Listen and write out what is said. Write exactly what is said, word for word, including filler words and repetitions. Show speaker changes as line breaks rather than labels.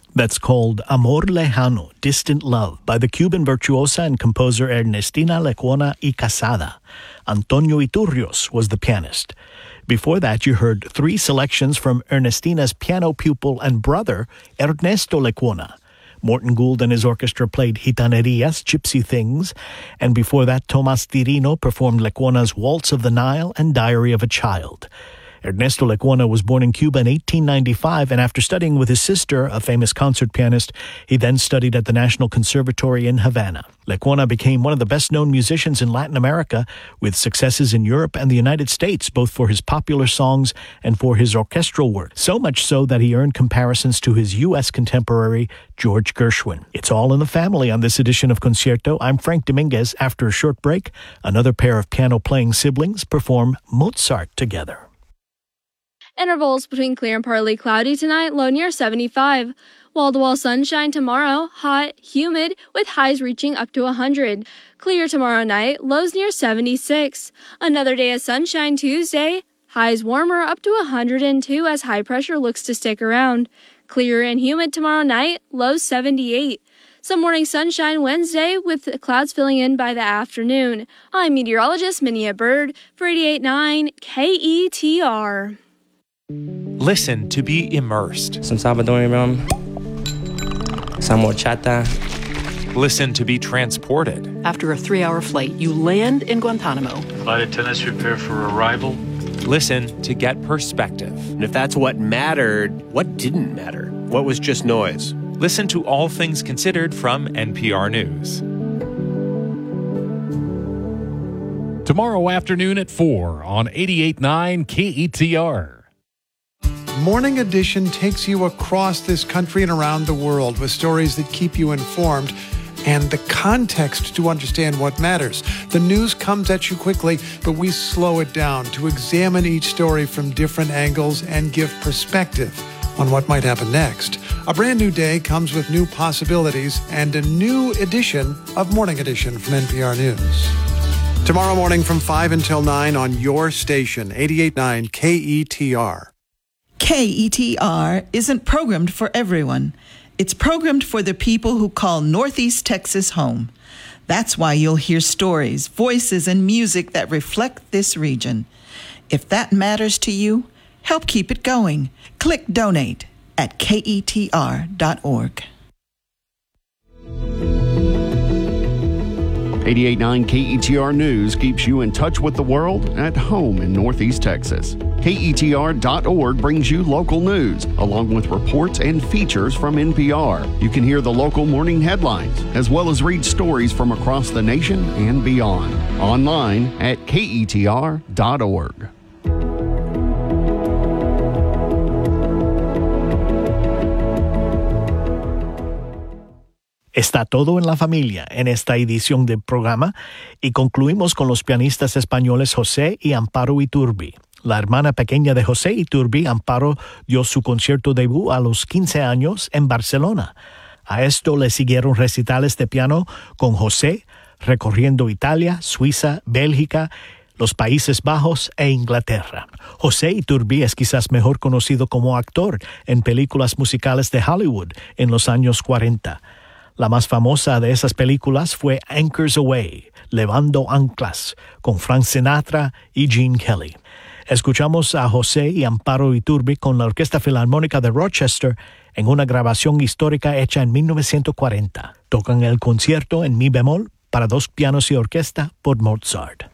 That's called Amor Lejano, Distant Love, by the Cuban virtuosa and composer Ernestina Lecuona y Casada. Antonio Iturrios was the pianist. Before that, you heard three selections from Ernestina's piano pupil and brother, Ernesto Lecuona. Morton Gould and his orchestra played Gitanerías, Gypsy Things, and before that, Tomas Tirino performed Lecuona's Waltz of the Nile and Diary of a Child. Ernesto Lecuona was born in Cuba in eighteen ninety-five, and after studying with his sister, a famous concert pianist, he then studied at the National Conservatory in Havana. Lecuona became one of the best-known musicians in Latin America, with successes in Europe and the United States, both for his popular songs and for his orchestral work, so much so that he earned comparisons to his U S contemporary, George Gershwin. It's all in the family on this edition of Concierto. I'm Frank Dominguez. After a short break, another pair of piano-playing siblings perform Mozart together.
Intervals between clear and partly cloudy tonight, low near seventy-five. Wall-to-wall sunshine tomorrow, hot, humid, with highs reaching up to one hundred. Clear tomorrow night, lows near seventy-six. Another day of sunshine Tuesday, highs warmer up to one hundred two as high pressure looks to stick around. Clear and humid tomorrow night, lows seventy-eight. Some morning sunshine Wednesday with the clouds filling in by the afternoon. I'm meteorologist Minia Bird for eighty-eight point nine K E T R.
Listen to be immersed.
Some Salvadorian rum, some horchata.
Listen to be transported.
After a three-hour flight, you land in Guantanamo.
Flight attendants prepare for arrival.
Listen to get perspective.
And if that's what mattered, what didn't matter? What was just noise?
Listen to All Things Considered from N P R News.
Tomorrow afternoon at four on eighty-eight point nine K E T R.
Morning Edition takes you across this country and around the world with stories that keep you informed and the context to understand what matters. The news comes at you quickly, but we slow it down to examine each story from different angles and give perspective on what might happen next. A brand new day comes with new possibilities and a new edition of Morning Edition from N P R News. Tomorrow morning from five until nine on your station, eighty-eight point nine K E T R.
K E T R isn't programmed for everyone. It's programmed for the people who call Northeast Texas home. That's why you'll hear stories, voices, and music that reflect this region. If that matters to you, help keep it going. Click donate at K E T R dot org.
eighty-eight point nine K E T R News keeps you in touch with the world at home in Northeast Texas. K E T R dot org brings you local news, along with reports and features from N P R. You can hear the local morning headlines, as well as read stories from across the nation and beyond. Online at K E T R dot org.
Está todo en la familia en esta edición del programa y concluimos con los pianistas españoles José y Amparo Iturbi. La hermana pequeña de José Iturbi, Amparo, dio su concierto debut a los quince años en Barcelona. A esto le siguieron recitales de piano con José, recorriendo Italia, Suiza, Bélgica, los Países Bajos e Inglaterra. José Iturbi es quizás mejor conocido como actor en películas musicales de Hollywood en los años cuarenta. La más famosa de esas películas fue Anchors Aweigh, Levando Anclas, con Frank Sinatra y Gene Kelly. Escuchamos a José y Amparo Iturbi con la Orquesta Filarmónica de Rochester en una grabación histórica hecha en mil novecientos cuarenta. Tocan el concierto en mi bemol para dos pianos y orquesta por Mozart.